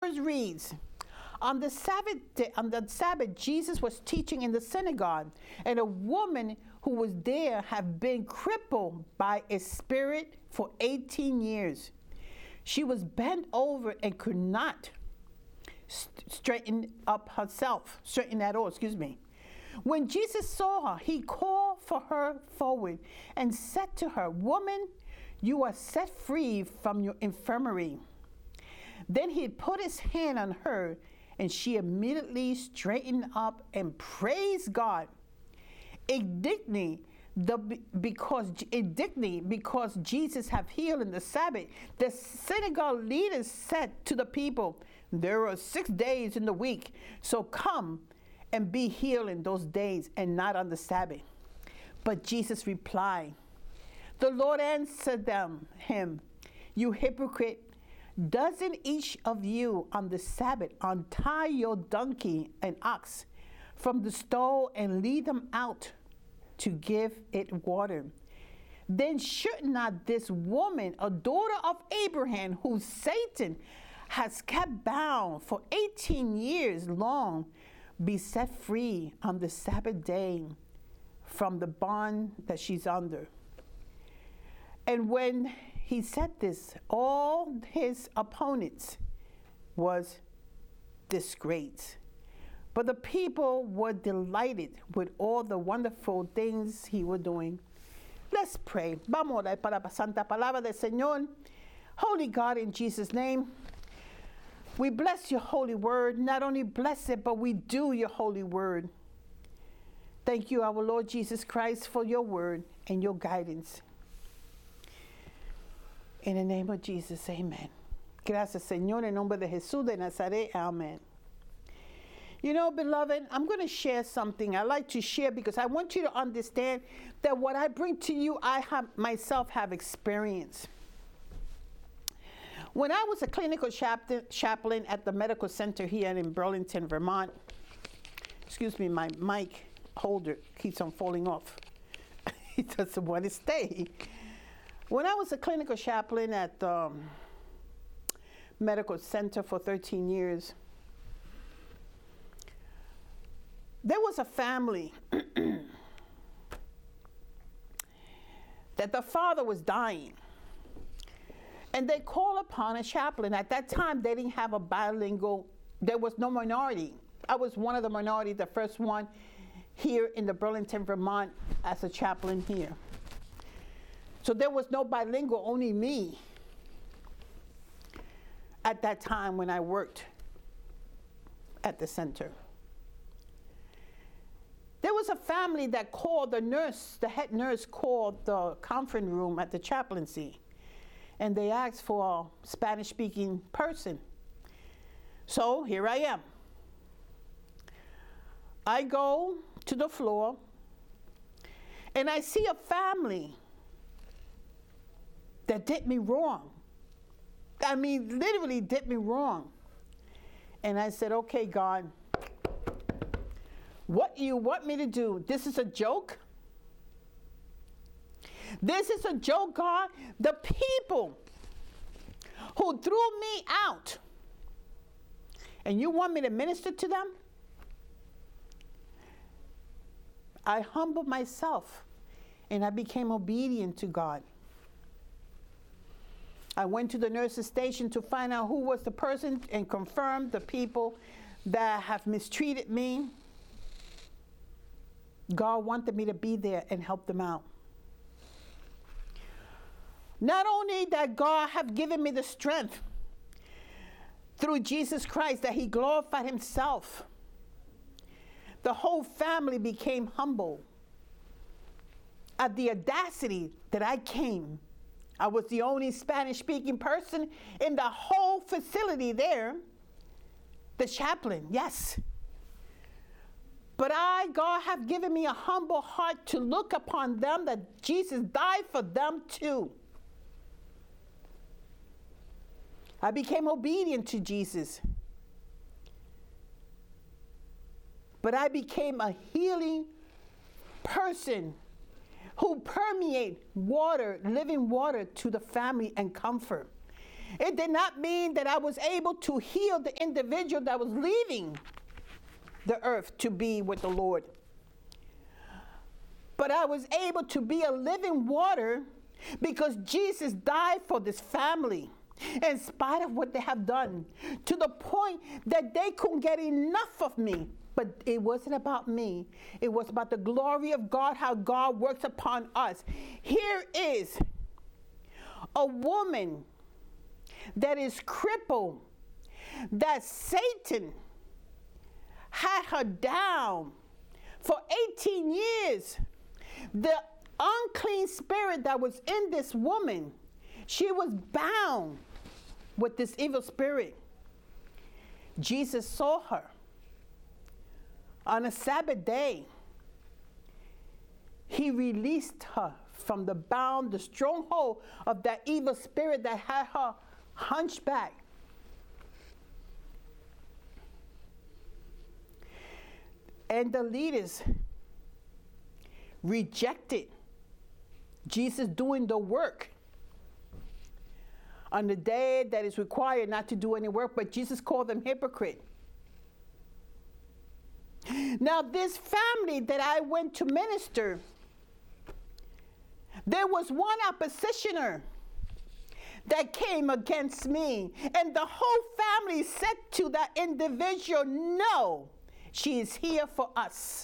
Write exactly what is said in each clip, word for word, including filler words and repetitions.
verse reads, on the Sabbath day, on the Sabbath, Jesus was teaching in the synagogue, and a woman who was there had been crippled by a spirit for eighteen years. She was bent over and could not st- straighten up herself, straighten at all, excuse me. When Jesus saw her, he called for her forward and said to her, "Woman, you are set free from your infirmity." Then he put his hand on her, and she immediately straightened up and praised God. Indignantly, the, because, indignantly, because Jesus had healed in the Sabbath, the synagogue leaders said to the people, "There are six days in the week, so come and be healed in those days and not on the Sabbath." But Jesus replied, "The Lord answered them, him, you hypocrite, doesn't each of you on the Sabbath untie your donkey and ox from the stall and lead them out to give it water? Then should not this woman, a daughter of Abraham, whom Satan has kept bound for eighteen years long, be set free on the Sabbath day from the bond that she's under?" And when he said this, all his opponents was disgraced. But the people were delighted with all the wonderful things he was doing. Let's pray. Vamos a orar para la santa palabra del Señor. Holy God, in Jesus' name, we bless your holy word. Not only bless it, but we do your holy word. Thank you, our Lord Jesus Christ, for your word and your guidance. In the name of Jesus, amen. Gracias, Señor, en nombre de Jesús de Nazaret, amen. You know, beloved, I'm going to share something I like to share because I want you to understand that what I bring to you, I have myself have experienced. When I was a clinical chaplain at the medical center here in Burlington, Vermont, excuse me, my mic holder keeps on falling off. It doesn't want to stay. When I was a clinical chaplain at the um, medical center for thirteen years, there was a family that the father was dying. And they called upon a chaplain. At that time, they didn't have a bilingual, there was no minority. I was one of the minority, the first one here in the Burlington, Vermont, as a chaplain here. So there was no bilingual, only me at that time when I worked at the center. There was a family that called the nurse, the head nurse called the conference room at the chaplaincy, and they asked for a Spanish-speaking person. So here I am. I go to the floor, and I see a family that did me wrong. I mean, literally did me wrong. And I said, "Okay, God, what do you want me to do? This is a joke? This is a joke, God? The people who threw me out, and you want me to minister to them?" I humbled myself, and I became obedient to God. I went to the nurse's station to find out who was the person and confirmed the people that have mistreated me. God wanted me to be there and help them out. Not only that God have given me the strength through Jesus Christ, that he glorified himself, the whole family became humble at the audacity that I came. I was the only Spanish-speaking person in the whole facility there. The chaplain, yes. But I, God, have given me a humble heart to look upon them, that Jesus died for them too. I became obedient to Jesus. But I became a healing person who permeate water, living water to the family and comfort. It did not mean that I was able to heal the individual that was leaving the earth to be with the Lord. But I was able to be a living water because Jesus died for this family in spite of what they have done, to the point that they couldn't get enough of me. But it wasn't about me. It was about the glory of God, how God works upon us. Here is a woman that is crippled, that Satan had her down for eighteen years. The unclean spirit that was in this woman, she was bound with this evil spirit. Jesus saw her on a Sabbath day. He released her from the bound, the stronghold of that evil spirit that had her hunchback. And the leaders rejected Jesus doing the work on the day that is required not to do any work, but Jesus called them hypocrite. Now, this family that I went to minister, there was one oppositioner that came against me, and the whole family said to that individual, no, she is here for us.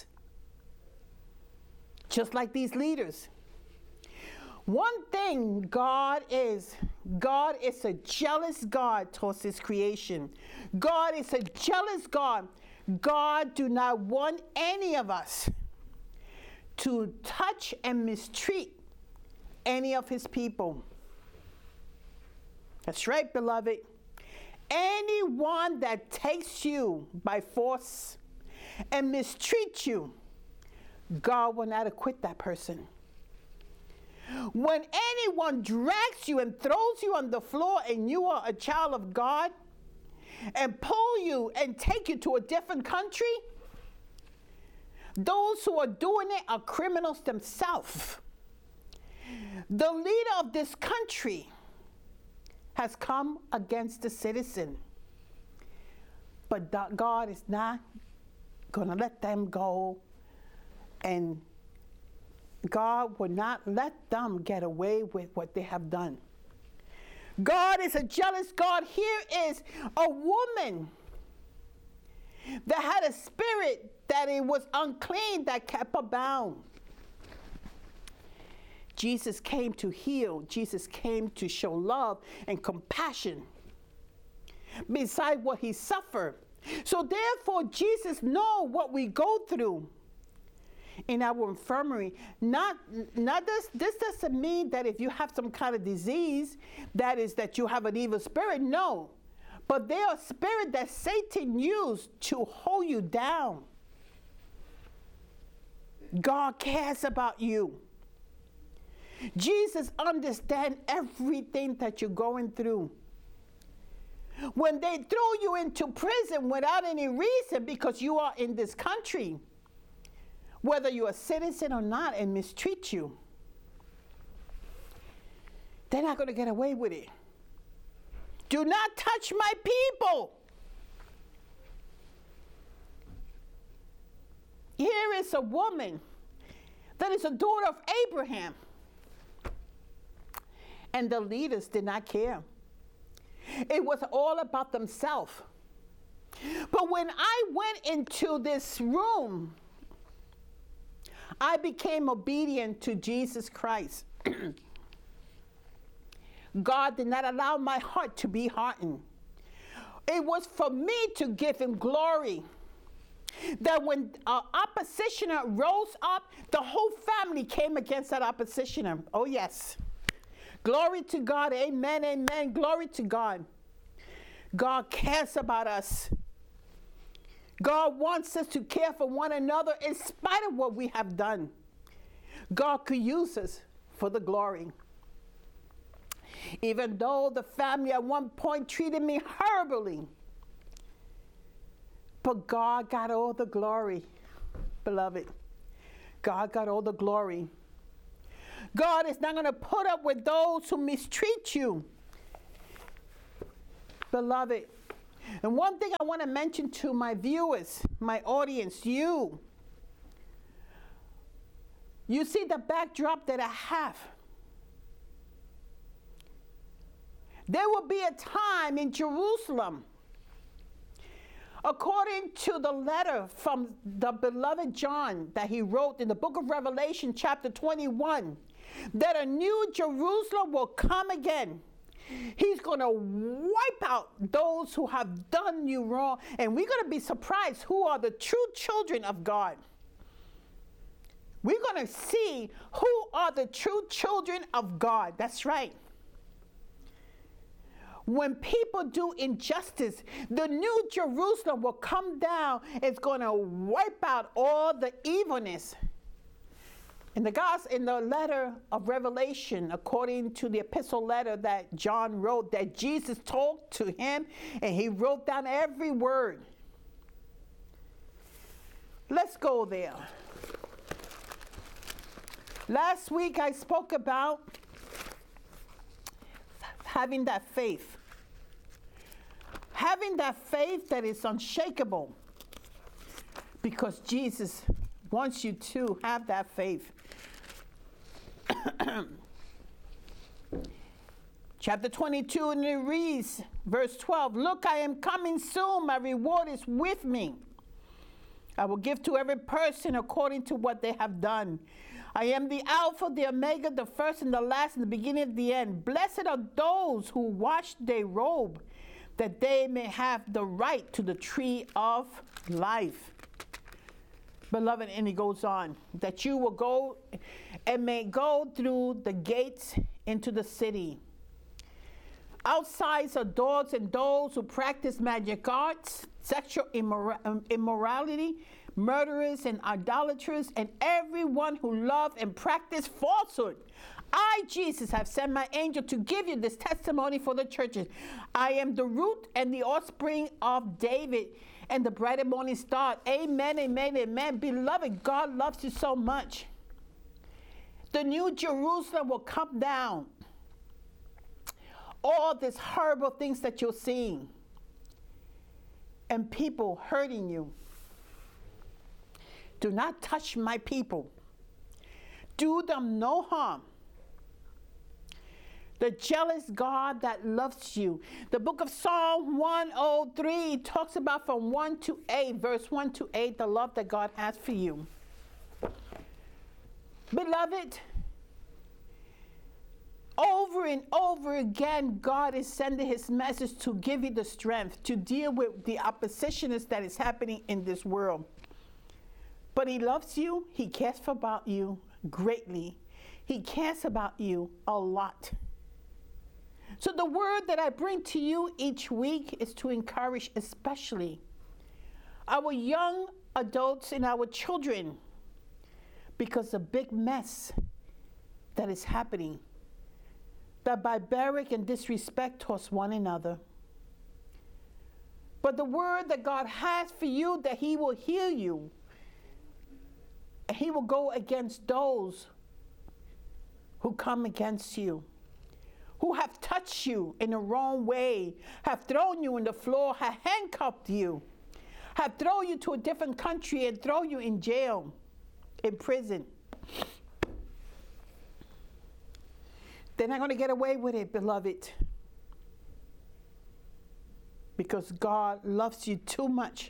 Just like these leaders. One thing God is, God is a jealous God towards his creation. God is a jealous God. God do not want any of us to touch and mistreat any of his people. That's right, beloved. Anyone that takes you by force and mistreats you, God will not acquit that person. When anyone drags you and throws you on the floor and you are a child of God, and pull you and take you to a different country, those who are doing it are criminals themselves. The leader of this country has come against the citizen, but God is not going to let them go, and God will not let them get away with what they have done. God is a jealous God. Here is a woman that had a spirit that it was unclean that kept her bound. Jesus came to heal. Jesus came to show love and compassion beside what he suffered. So therefore, Jesus knows what we go through in our infirmary. Not, not this, this doesn't mean that if you have some kind of disease, that is that you have an evil spirit. No. But they are spirits that Satan used to hold you down. God cares about you. Jesus understands everything that you're going through. When they throw you into prison without any reason because you are in this country, whether you're a citizen or not, and mistreat you, they're not going to get away with it. Do not touch my people. Here is a woman that is a daughter of Abraham. And the leaders did not care. It was all about themselves. But when I went into this room, I became obedient to Jesus Christ. God did not allow my heart to be hardened. It was for me to give him glory. That when an oppositioner rose up, the whole family came against that oppositioner. Oh, yes. Glory to God. Amen, amen. Glory to God. God cares about us. God wants us to care for one another in spite of what we have done. God could use us for the glory. Even though the family at one point treated me horribly, but God got all the glory, beloved. God got all the glory. God is not going to put up with those who mistreat you. Beloved, and one thing I want to mention to my viewers, my audience, you, you see the backdrop that I have. There will be a time in Jerusalem, according to the letter from the beloved John that he wrote in the book of Revelation, chapter twenty-one, that a new Jerusalem will come again. He's going to wipe out those who have done you wrong. And we're going to be surprised who are the true children of God. We're going to see who are the true children of God. That's right. When people do injustice, the new Jerusalem will come down. It's going to wipe out all the evilness. In the gospel, in the letter of Revelation, according to the epistle letter that John wrote, that Jesus talked to him, and he wrote down every word. Let's go there. Last week I spoke about having that faith. Having that faith that is unshakable, because Jesus wants you to have that faith. Chapter twenty-two, and it reads, verse twelve, "Look, I am coming soon. My reward is with me. I will give to every person according to what they have done. I am the Alpha, the Omega, the first and the last, and the beginning of the end. Blessed are those who wash their robe, that they may have the right to the tree of life." Beloved, and he goes on, that you will go and may go through the gates into the city. Outside are dogs and those who practice magic arts, sexual immor- immorality, murderers and idolaters, and everyone who love and practice falsehood. I, Jesus, have sent my angel to give you this testimony for the churches. I am the root and the offspring of David and the bright and morning star. Amen, amen, amen. Beloved, God loves you so much. The new Jerusalem will come down. All these horrible things that you're seeing, and people hurting you. Do not touch my people. Do them no harm. The jealous God that loves you. The book of Psalm one oh three talks about from one to eight, verse one to eight, the love that God has for you. Beloved, over and over again, God is sending his message to give you the strength to deal with the oppositionists that is happening in this world. But he loves you. He cares about you greatly. He cares about you a lot. So the word that I bring to you each week is to encourage especially our young adults and our children, because the big mess that is happening, the barbaric and disrespect towards one another. But the word that God has for you, that he will heal you, and he will go against those who come against you, who have touched you in the wrong way, have thrown you on the floor, have handcuffed you, have thrown you to a different country and throw you in jail, in prison. They're not going to get away with it, beloved, because God loves you too much.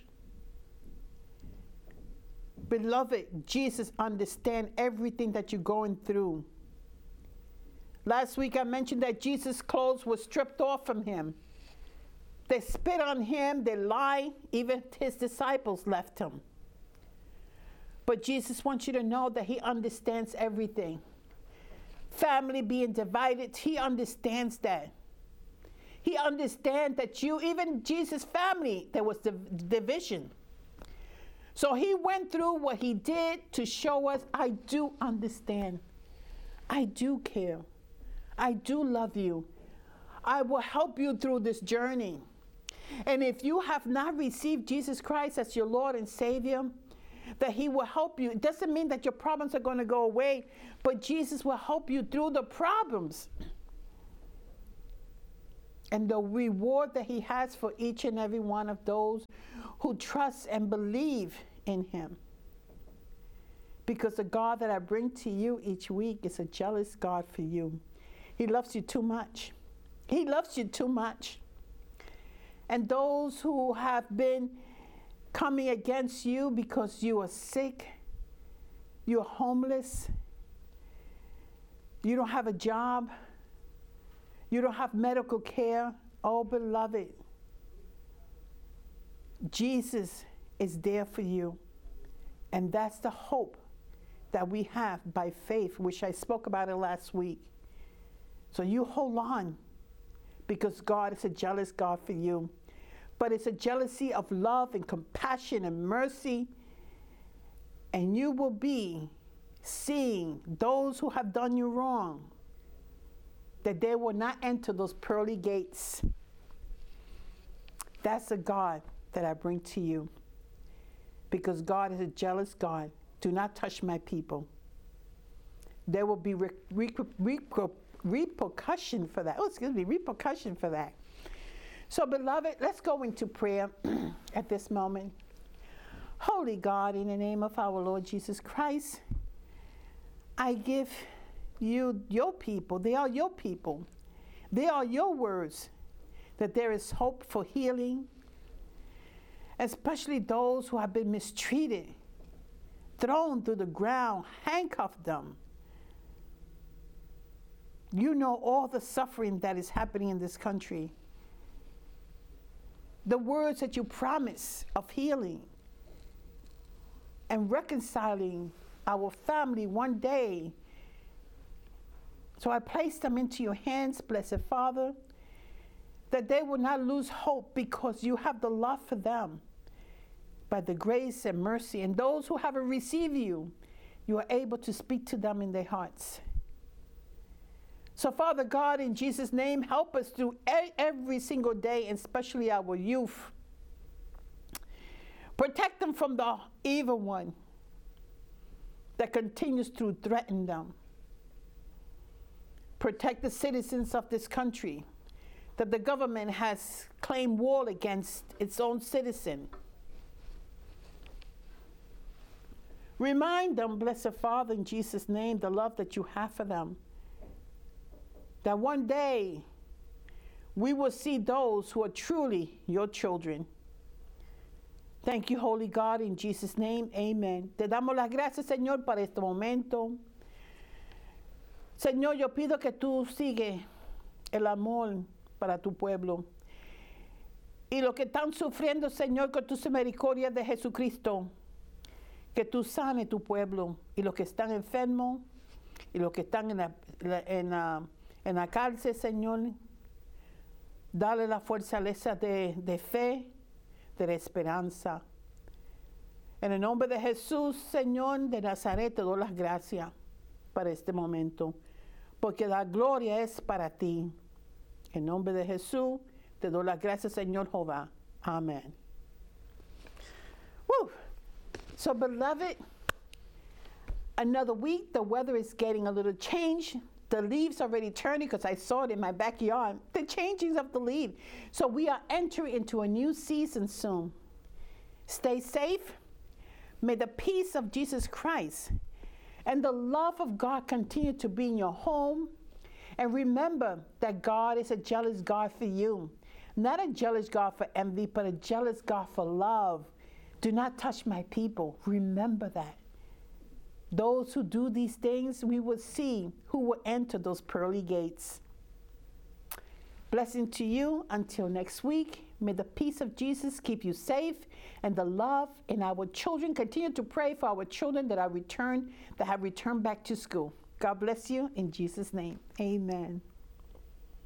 Beloved, Jesus understands everything that you're going through. Last week I mentioned that Jesus' clothes were stripped off from him. They spit on him, they lied, even his disciples left him. But Jesus wants you to know that he understands everything. Family being divided, he understands that. He understands that you, even Jesus' family, there was div- division. So he went through what he did to show us, I do understand. I do care. I do love you. I will help you through this journey. And if you have not received Jesus Christ as your Lord and Savior, that he will help you. It doesn't mean that your problems are going to go away, but Jesus will help you through the problems. and the reward that he has for each and every one of those who trust and believe in him. Because the God that I bring to you each week is a jealous God for you. He loves you too much. He loves you too much. And those who have been coming against you because you are sick, you're homeless, you don't have a job, you don't have medical care, oh beloved, Jesus is there for you. And that's the hope that we have by faith, which I spoke about it last week. So you hold on, because God is a jealous God for you. But it's a jealousy of love and compassion and mercy. And you will be seeing those who have done you wrong, that they will not enter those pearly gates. That's the God that I bring to you. Because God is a jealous God. Do not touch my people. There will be re- re- re- repercussion for that. Oh, excuse me, repercussion for that. So, beloved, let's go into prayer at this moment. Holy God, in the name of our Lord Jesus Christ, I give you your people. They are your people. They are your words, that there is hope for healing, especially those who have been mistreated, thrown through the ground, handcuffed them. You know all the suffering that is happening in this country. The words that you promise of healing and reconciling our family one day. So I place them into your hands, blessed Father, that they will not lose hope, because you have the love for them by the grace and mercy. And those who haven't received you, you are able to speak to them in their hearts. So, Father God, in Jesus' name, help us through every single day, and especially our youth. Protect them from the evil one that continues to threaten them. Protect the citizens of this country, that the government has claimed war against its own citizen. Remind them, blessed Father, in Jesus' name, the love that you have for them. That one day we will see those who are truly your children. Thank you, Holy God, in Jesus' name, amen. Te damos las gracias, Señor, para este momento. Señor, yo pido que tú sigues el amor para tu pueblo. Y los que están sufriendo, Señor, con tus misericordias de Jesucristo, que tú sane tu pueblo. Y los que están enfermos, y los que están en la, en la En la cárcel, Señor, dale la fortaleza de, de fe, de la esperanza. En el nombre de Jesús, Señor de Nazaret, te doy las gracias para este momento, porque la gloria es para ti. En nombre de Jesús, te doy las gracias, Señor Jehová. Amen. Woo. So, beloved, another week, the weather is getting a little changed. The leaves are already turning, because I saw it in my backyard, the changings of the leaf. So we are entering into a new season soon. Stay safe. May the peace of Jesus Christ and the love of God continue to be in your home. And remember that God is a jealous God for you. Not a jealous God for envy, but a jealous God for love. Do not touch my people. Remember that. Those who do these things, we will see who will enter those pearly gates. Blessing to you until next week. May the peace of Jesus keep you safe, and the love in our children. Continue to pray for our children that are returned, that have returned back to school. God bless you in Jesus' name. Amen.